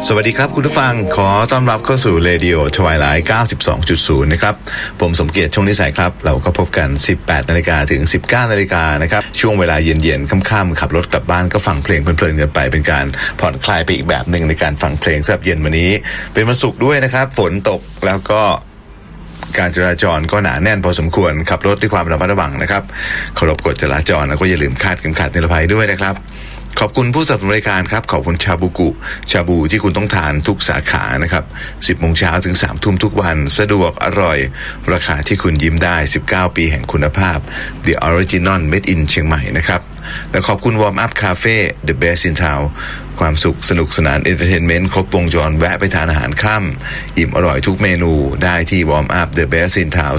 สวัสดีครับคุณผู้ฟังขอต้อนรับเข้าสู่ Radio Twilight 92.0 นะครับผมสมเกียรติชงนิสัยครับเราก็พบกัน 18 นาฬิกาถึง 19 นาฬิกานะครับช่วงเวลาเย็นๆค่ำๆขับรถกลับบ้านก็ฟังเพลงเพลินๆกันไปเป็นการผ่อนคลายไปอีกแบบหนึ่งในการฟังเพลงสำหรับเย็นวันนี้เป็นวันศุกร์ด้วยนะครับฝนตกแล้วก็การจราจรก็หนาแน่นพอสมควรขับรถด้วยความระมัดระวังนะครับเคารพกฎจราจรแล้วก็อย่าลืมคาดเข็มขัดนิรภัยด้วยนะครับขอบคุณผู้สนับสนุนรายการครับขอบคุณชาบูที่คุณต้องทานทุกสาขานะครับ 10 โมงเช้าถึง 3 ทุ่มทุกวันสะดวกอร่อยราคาที่คุณยิ้มได้19 ปีแห่งคุณภาพ The Original Made in เชียงใหม่นะครับและขอบคุณ Warm Up Cafe The Best in Town ความสุขสนุกสนานเอนเตอร์เทนเมนต์ครบวงจรแวะไปทานอาหารค่ำอิ่มอร่อยทุกเมนูได้ที่ Warm Up The Best in Town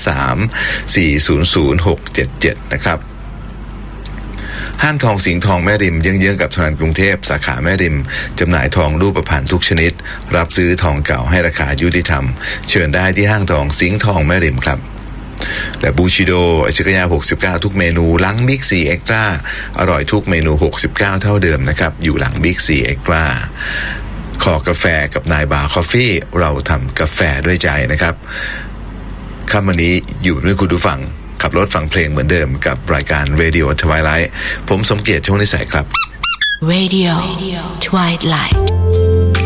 053-400-677 นะครับห้างทองสิงห์ทองแม่ริมเยื้องๆกับธนาคารกรุงเทพสาขาแม่ริมจำหน่ายทองรูปพรรณทุกชนิดรับซื้อทองเก่าให้ราคายุติธรรมเชิญได้ที่ห้างทองสิงห์ทองแม่ริมครับและบูชิโดไอชิกายา69ทุกเมนูหลังบิ๊กซีเอ็กตร้าอร่อยทุกเมนู69เท่าเดิมนะครับอยู่หลังบิ๊กซีเอ็กตร้าขอกาแฟกับนายบาร์คอฟฟี่เราทำกาแฟด้วยใจนะครับค่ำวันนี้อยู่ด้วยคุณผู้ฟังขับรถฟังเพลงเหมือนเดิมกับรายการ Radio Twilight ผมสมเกียรติชงนิสัยครับ Radio Twilight